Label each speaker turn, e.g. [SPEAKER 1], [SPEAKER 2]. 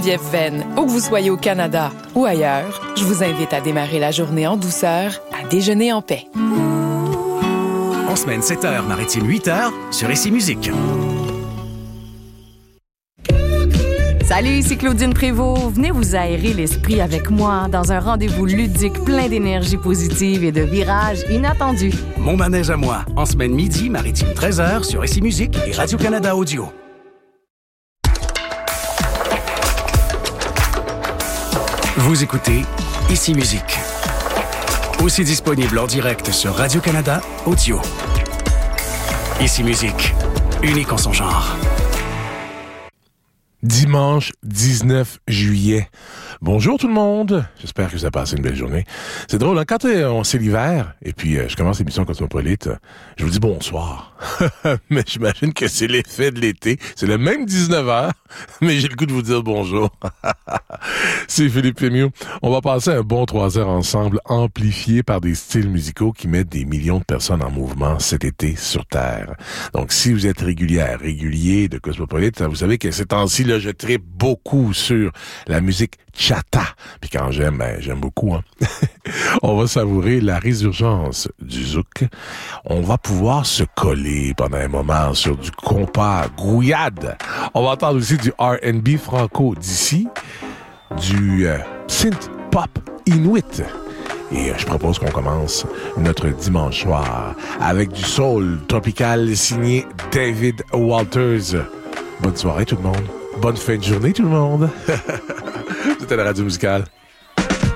[SPEAKER 1] Veine. Où que vous soyez au Canada ou ailleurs, je vous invite à démarrer la journée en douceur, à déjeuner en paix.
[SPEAKER 2] En semaine 7h, maritime 8h, sur Ici Musique.
[SPEAKER 3] Salut, ici Claudine Prévost. Venez vous aérer l'esprit avec moi dans un rendez-vous ludique plein d'énergie positive et de virages inattendus.
[SPEAKER 2] Mon manège à moi, en semaine midi, maritime 13h, sur Ici Musique et Radio-Canada Audio. Vous écoutez Ici Musique. Aussi disponible en direct sur Radio-Canada Audio. Ici Musique, unique en son genre.
[SPEAKER 4] Dimanche 19 juillet. Bonjour tout le monde. J'espère que vous avez passé une belle journée. C'est drôle, hein? Quand c'est l'hiver, et puis je commence l'émission Cosmopolite, je vous dis bonsoir. Mais j'imagine que c'est l'effet de l'été. C'est le même 19h, mais j'ai le goût de vous dire bonjour. C'est Philippe Fémieux. On va passer un bon 3 heures ensemble, amplifiés par des styles musicaux qui mettent des millions de personnes en mouvement cet été sur Terre. Donc, si vous êtes régulier de Cosmopolite, vous savez que ces temps-ci, là, je trippe beaucoup sur la musique chata. Puis quand j'aime beaucoup, hein. On va savourer la résurgence du zouk. On va pouvoir se coller pendant un moment sur du compas grouillade. On va entendre aussi du R&B franco d'ici, du synth pop inuit. Et je propose qu'on commence notre dimanche soir avec du soul tropical signé David Walters. Bonne soirée tout le monde. Bonne fin de journée tout le monde. C'était la radio musicale.